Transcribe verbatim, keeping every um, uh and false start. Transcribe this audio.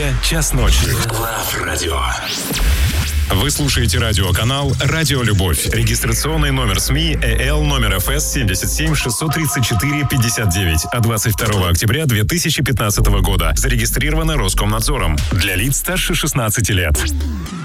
Москве час ночи. Лав Радио. Вы слушаете радиоканал «Радио Любовь». Регистрационный номер СМИ ЭЛ номер эф эс семьдесят семь шестьсот тридцать четыре пятьдесят девять от двадцать второго октября две тысячи пятнадцатого года. Зарегистрировано Роскомнадзором. Для лиц старше шестнадцати лет.